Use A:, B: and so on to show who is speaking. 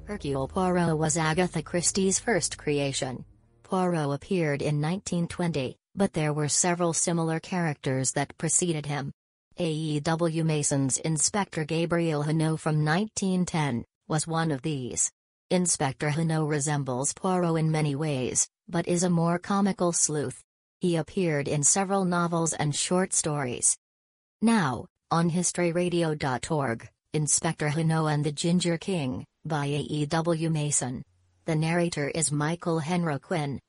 A: Hercule Poirot was Agatha Christie's first creation. Poirot appeared in 1920, but there were several similar characters that preceded him. A.E.W. Mason's Inspector Gabriel Hinault from 1910 was one of these. Inspector Hinault resembles Poirot in many ways, but is a more comical sleuth. He appeared in several novels and short stories. Now, on historyradio.org, Inspector Hinault and the Ginger King, by A.E.W. Mason. The narrator is Michael Henry Quinn.